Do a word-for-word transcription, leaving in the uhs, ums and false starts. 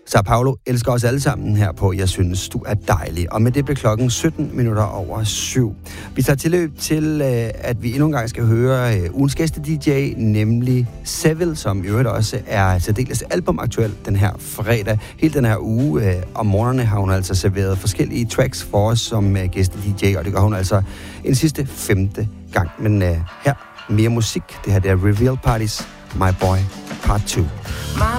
Sao Paulo elsker os alle sammen her på Jeg Synes, Du Er Dejlig. Og med det blev klokken sytten minutter over syv. Vi tager tilløb til, at vi endnu en gang skal høre ugens gæste-D J, nemlig Seville, som i øvrigt også er særdeles albumaktuel den her fredag. Hele den her uge om morgenen har hun altså serveret forskellige tracks for os som gæste-D J, og det gør hun altså en sidste femte gang. Men her mere musik. Det her det er Reveal Parties, My Boy Part to. My